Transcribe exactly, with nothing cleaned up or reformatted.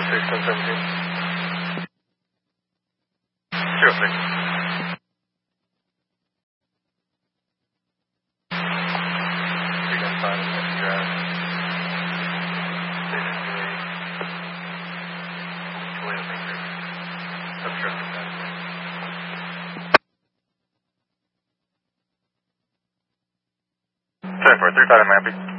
six, ten seventeen. Zero six. Three gun five, empty drive. Six three. Toledo Maker. Obstructing that. Ten four, three five, I'm happy.